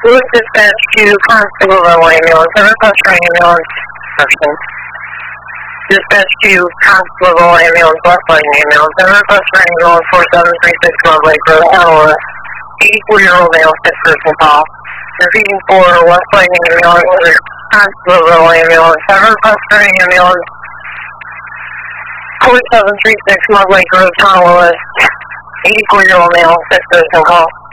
Louis dispatch to Constable Level Ambulance, and request for ambulance person. Dispatch to Constable Level Ambulance, West Lighting Ambulance, and request for ambulance 4736 Love Lake Road, Honolulu. 84-year-old male fit person call. Repeating for West Lighting Ambulance, Constable Level Ambulance, and request for ambulance 4736 Love Lake Road, Honolulu. 84-year-old male fit person call.